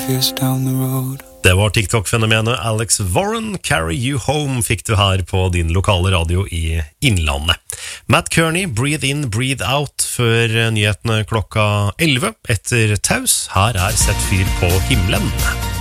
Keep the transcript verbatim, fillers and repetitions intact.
years down the road. Det var TikTok-fenomenet Alex Warren, Carry You Home, fikk du her på din lokale radio i Innlandet. Matt Kearney, Breathe In, Breathe Out, før nyhetene klokka elleve etter taus. Her er Sett fyr på himmelen.